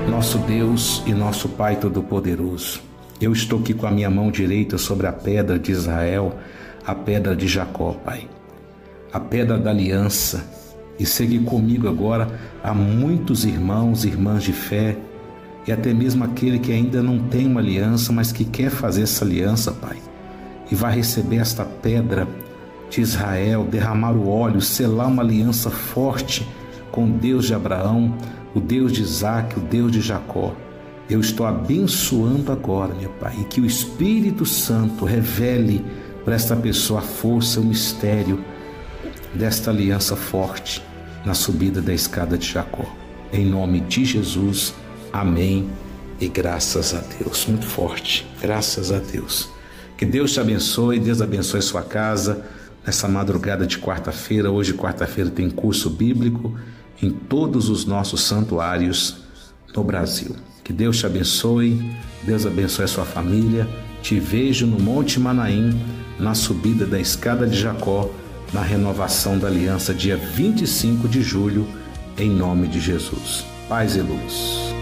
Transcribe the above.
Nosso Deus e nosso Pai Todo-Poderoso, eu estou aqui com a minha mão direita sobre a pedra de Israel, a pedra de Jacó, Pai, a pedra da aliança, e segue comigo agora há muitos irmãos e irmãs de fé, e até mesmo aquele que ainda não tem uma aliança, mas que quer fazer essa aliança, Pai, e vai receber esta pedra de Israel, derramar o óleo, selar uma aliança forte com o Deus de Abraão, o Deus de Isaac, o Deus de Jacó. Eu estou abençoando agora, meu Pai, e que o Espírito Santo revele para esta pessoa a força, o mistério desta aliança forte na subida da escada de Jacó. Em nome de Jesus, amém e graças a Deus. Muito forte, graças a Deus. Que Deus te abençoe, Deus abençoe sua casa nessa madrugada de quarta-feira. Hoje, quarta-feira, tem curso bíblico em todos os nossos santuários no Brasil. Que Deus te abençoe, Deus abençoe a sua família. Te vejo no Monte Manaim, na subida da escada de Jacó, na renovação da aliança, dia 25 de julho, em nome de Jesus. Paz e luz.